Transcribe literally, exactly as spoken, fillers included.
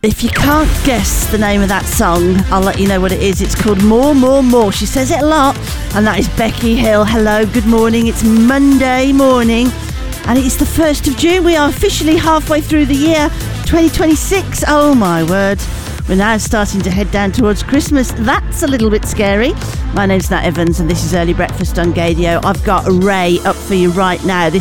If you can't guess the name of that song, I'll let you know what it is. It's called More, More, More. She says it a lot, and that is Becky Hill. Hello, good morning. It's Monday morning, and it's the first of June. We are officially halfway through the year, twenty twenty-six. Oh, my word. We're now starting to head down towards Christmas. That's a little bit scary. My name's Nat Evans, and this is Early Breakfast on Gadio. I've got Ray up for you right now. This